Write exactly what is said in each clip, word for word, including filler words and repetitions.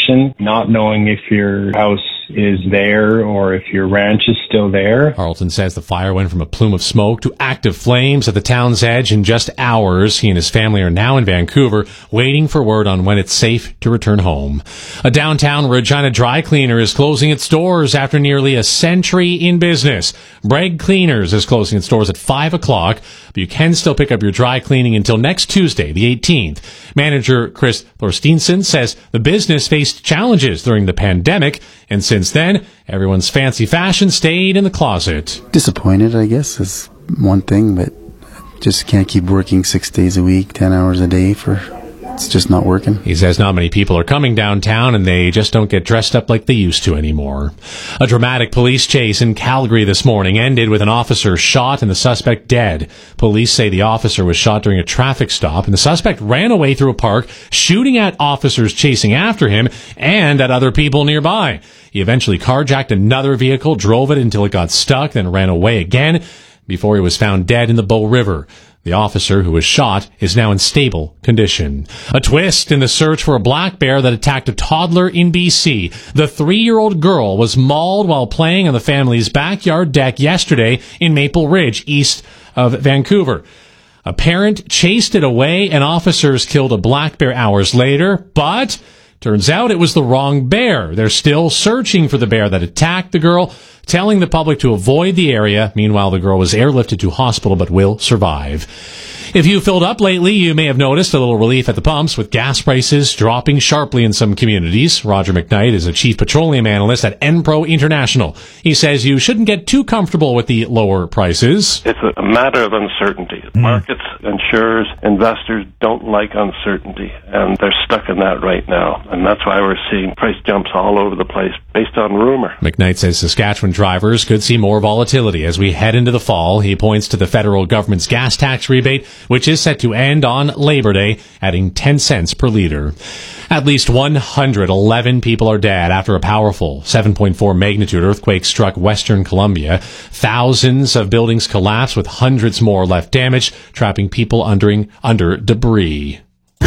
condition, not knowing if your house is there or if your ranch is still there. Carlton says the fire went from a plume of smoke to active flames at the town's edge in just hours. He and his family are now in Vancouver, waiting for word on when it's safe to return home. A downtown Regina dry cleaner is closing its doors after nearly a century in business. Bragg Cleaners is closing its doors at five o'clock, but you can still pick up your dry cleaning until next Tuesday, the eighteenth. Manager Chris Thorsteinson says the business faced challenges during the pandemic, and since then, everyone's fancy fashion stayed in the closet. Disappointed, I guess, is one thing, but just can't keep working six days a week, ten hours a day for... It's just not working. He says not many people are coming downtown and they just don't get dressed up like they used to anymore. A dramatic police chase in Calgary this morning ended with an officer shot and the suspect dead. Police say the officer was shot during a traffic stop and the suspect ran away through a park, shooting at officers chasing after him and at other people nearby. He eventually carjacked another vehicle, drove it until it got stuck, then ran away again before he was found dead in the Bow River. The officer who was shot is now in stable condition. A twist in the search for a black bear that attacked a toddler in B C. The three-year-old girl was mauled while playing on the family's backyard deck yesterday in Maple Ridge, east of Vancouver. A parent chased it away and officers killed a black bear hours later, but turns out it was the wrong bear. They're still searching for the bear that attacked the girl, telling the public to avoid the area. Meanwhile, the girl was airlifted to hospital but will survive. If you filled up lately, you may have noticed a little relief at the pumps with gas prices dropping sharply in some communities. Roger McKnight is a chief petroleum analyst at Enpro International. He says you shouldn't get too comfortable with the lower prices. It's a matter of uncertainty. Mm. Markets, insurers, investors don't like uncertainty, and they're stuck in that right now. And that's why we're seeing price jumps all over the place based on rumor. McKnight says Saskatchewan drivers could see more volatility as we head into the fall. He points to the federal government's gas tax rebate, which is set to end on Labor Day, adding ten cents per liter. At least one hundred eleven people are dead after a powerful seven point four magnitude earthquake struck Western Colombia. Thousands of buildings collapsed with hundreds more left damaged, trapping people under, under debris.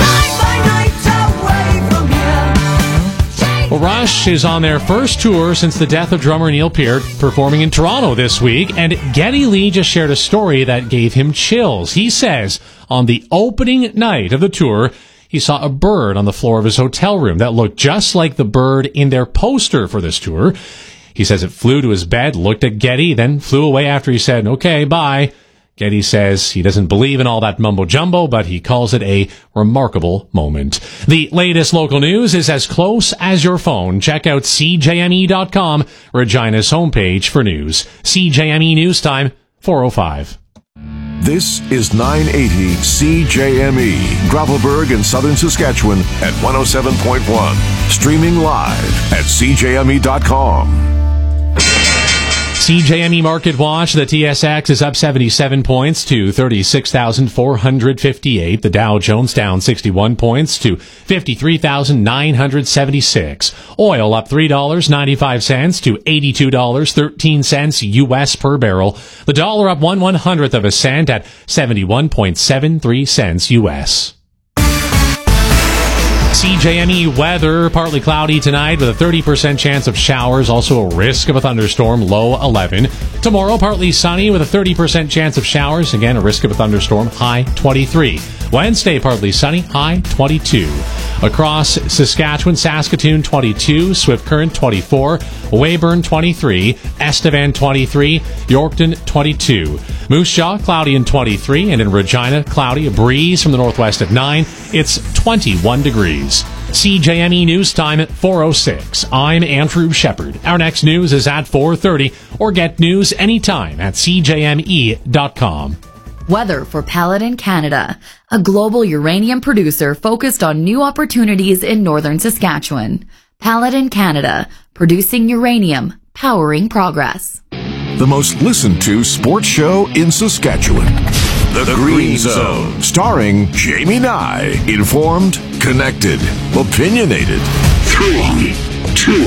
Well, Rush is on their first tour since the death of drummer Neil Peart, performing in Toronto this week, and Geddy Lee just shared a story that gave him chills. He says on the opening night of the tour, he saw a bird on the floor of his hotel room that looked just like the bird in their poster for this tour. He says it flew to his bed, looked at Geddy, then flew away after he said, "Okay, bye." Geddy says he doesn't believe in all that mumbo-jumbo, but he calls it a remarkable moment. The latest local news is as close as your phone. Check out C J M E dot com, Regina's homepage for news. C J M E News Time, four oh five. This is nine eighty C J M E, Gravelburg in southern Saskatchewan at one oh seven point one. Streaming live at C J M E dot com. C J M E Market Watch, the T S X is up seventy-seven points to thirty-six thousand four hundred fifty-eight. The Dow Jones down sixty-one points to fifty-three thousand nine hundred seventy-six. Oil up three dollars and ninety-five cents to eighty-two dollars and thirteen cents U S per barrel. The dollar up one one hundredth of a cent at seventy-one point seven three cents U S. C J M E weather, partly cloudy tonight with a thirty percent chance of showers, also a risk of a thunderstorm, low eleven. Tomorrow, partly sunny with a thirty percent chance of showers, again a risk of a thunderstorm, high twenty-three. Wednesday, partly sunny, high twenty-two. Across Saskatchewan, Saskatoon twenty-two, Swift Current twenty-four, Weyburn twenty-three, Estevan twenty-three, Yorkton twenty-two. Moose Jaw, cloudy and twenty-three, and in Regina, cloudy, a breeze from the northwest at nine. It's twenty-one degrees. C J M E News Time at four oh six. I'm Andrew Shepard. Our next news is at four thirty, or get news anytime at C J M E dot com. Weather for Paladin Canada, a global uranium producer focused on new opportunities in northern Saskatchewan. Paladin Canada, producing uranium, powering progress. The most listened to sports show in Saskatchewan. The, the Green, Green Zone. Zone. Starring Jamie Nye. Informed, connected, opinionated. Three, two,